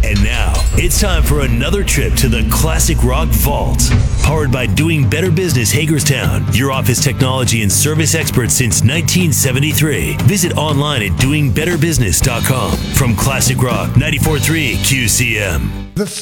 And now, it's time for another trip to the Classic Rock Vault. Powered by Doing Better Business Hagerstown, your office technology and service experts since 1973. Visit online at doingbetterbusiness.com. From Classic Rock 94.3 QCM. The